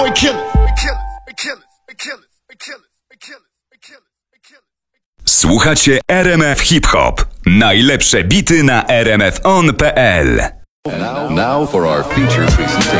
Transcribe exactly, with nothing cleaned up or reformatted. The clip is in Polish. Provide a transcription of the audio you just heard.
Słuchacie R M F Hip Hop. Najlepsze bity na r m f on kropka p l. Now, now for our feature presentation.